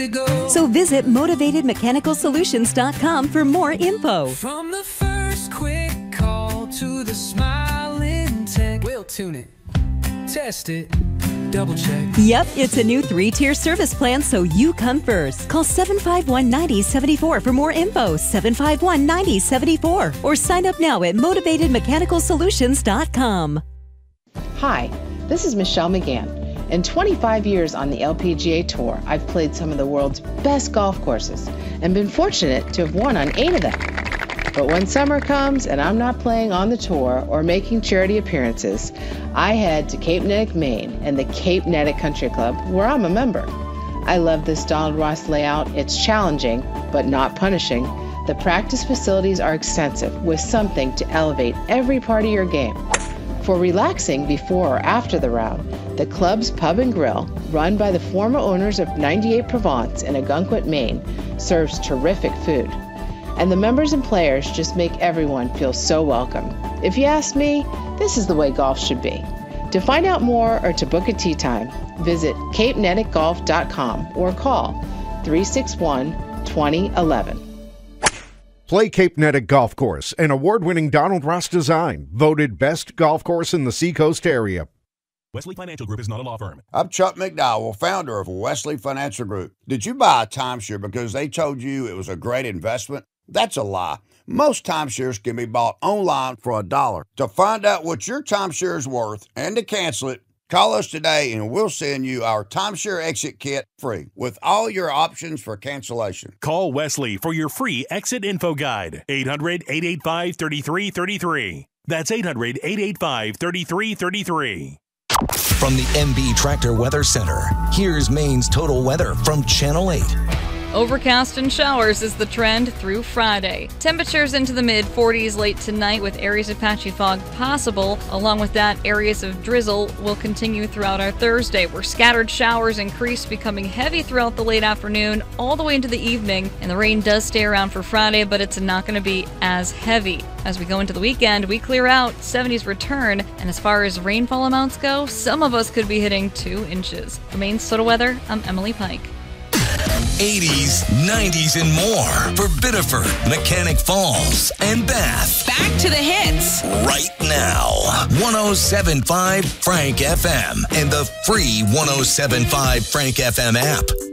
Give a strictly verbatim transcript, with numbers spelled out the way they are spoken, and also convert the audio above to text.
to go. So visit motivated mechanical solutions dot com for more info. From the first quick call to the smiling tech, we'll tune it, test it, double check. Yep, it's a new three-tier service plan, so you come first. Call seven five one, nine zero seven four for more info, seven five one, nine zero seven four, or sign up now at motivated mechanical solutions dot com. Hi, this is Michelle McGann. In twenty-five years on the L P G A Tour, I've played some of the world's best golf courses and been fortunate to have won on eight of them. But when summer comes and I'm not playing on the tour or making charity appearances, I head to Cape Neddick, Maine and the Cape Neddick Country Club, where I'm a member. I love this Donald Ross layout. It's challenging, but not punishing. The practice facilities are extensive, with something to elevate every part of your game. For relaxing before or after the round, the club's Pub and Grill, run by the former owners of ninety-eight Provence in Ogunquit, Maine, serves terrific food. And the members and players just make everyone feel so welcome. If you ask me, this is the way golf should be. To find out more or to book a tee time, visit cape neddick golf dot com or call three six one, two zero one one. Play Cape Neddick Golf Course, an award-winning Donald Ross design, voted best golf course in the Seacoast area. Wesley Financial Group is not a law firm. I'm Chuck McDowell, founder of Wesley Financial Group. Did you buy a timeshare because they told you it was a great investment? That's a lie. Most timeshares can be bought online for a dollar. To find out what your timeshare is worth and to cancel it, call us today and we'll send you our timeshare exit kit free with all your options for cancellation. Call Wesley for your free exit info guide. eight hundred, eight eight five, three three three three. That's eight hundred, eight eight five, three three three three. From the M B Tractor Weather Center, here's Maine's total weather from Channel eight. Overcast and showers is the trend through Friday. Temperatures into the mid forties late tonight with areas of patchy fog possible. Along with that, areas of drizzle will continue throughout our Thursday, where scattered showers increase, becoming heavy throughout the late afternoon all the way into the evening. And the rain does stay around for Friday, but it's not going to be as heavy. As we go into the weekend, we clear out, seventies return, and as far as rainfall amounts go, some of us could be hitting two inches. For Maine's Total Weather, I'm Emily Pike. eighties, nineties, and more for Biddeford, Mechanic Falls, and Bath. Back to the hits. Right now. one oh seven point five Frank F M and the free one oh seven point five Frank F M app.